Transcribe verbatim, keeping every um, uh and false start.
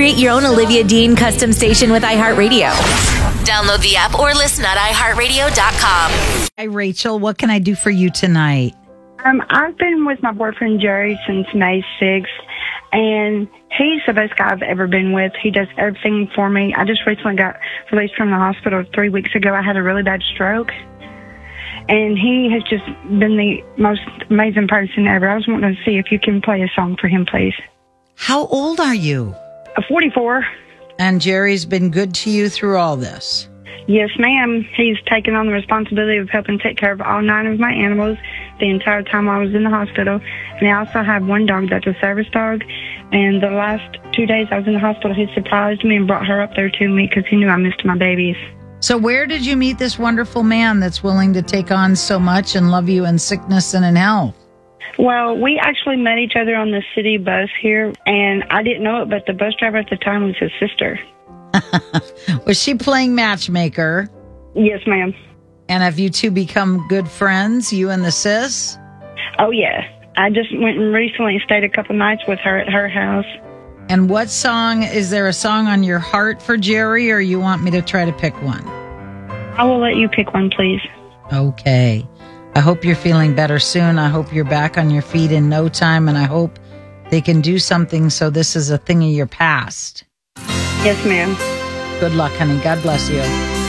Create your own Olivia Dean custom station with iHeartRadio. Download the app or listen at i heart radio dot com. Hi, Rachel. What can I do for you tonight? Um, I've been with my boyfriend Jerry since May sixth, and he's the best guy I've ever been with. He does everything for me. I just recently got released from the hospital three weeks ago. I had a really bad stroke, and he has just been the most amazing person ever. I was wanting to see if you can play a song for him, please. How old are you? Uh, forty-four. And Jerry's been good to you through all this? Yes, ma'am. He's taken on the responsibility of helping take care of all nine of my animals the entire time I was in the hospital. And I also have one dog that's a service dog. And the last two days I was in the hospital, he surprised me and brought her up there to me because he knew I missed my babies. So where did you meet this wonderful man that's willing to take on so much and love you in sickness and in health? Well, we actually met each other on the city bus here, and I didn't know it, but the bus driver at the time was his sister. Was she playing matchmaker? Yes, ma'am. And have you two become good friends, you and the sis? Oh, yeah. I just went and recently stayed a couple nights with her at her house. And what song, is there a song on your heart for Jerry, or you want me to try to pick one? I will let you pick one, please. Okay. I hope you're feeling better soon. I hope you're back on your feet in no time, and I hope they can do something so this is a thing of your past. Yes, ma'am. Good luck, honey. God bless you.